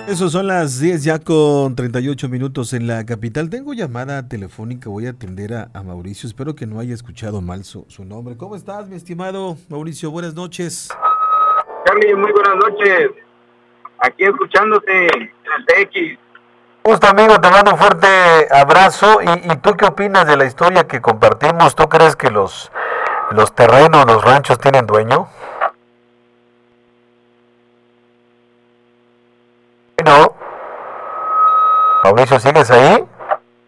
Esos son las 10 ya con 38 minutos en la capital. Tengo llamada telefónica, voy a atender a Mauricio. Espero que no haya escuchado mal su nombre. ¿Cómo estás, mi estimado Mauricio? Buenas noches. Charlie, muy buenas noches. Aquí escuchándote en el TX. Justo amigo, te mando un fuerte abrazo. ¿Y tú qué opinas de la historia que compartimos? ¿Tú crees que los terrenos, los ranchos tienen dueño? Bueno, Mauricio, ¿sigues ahí?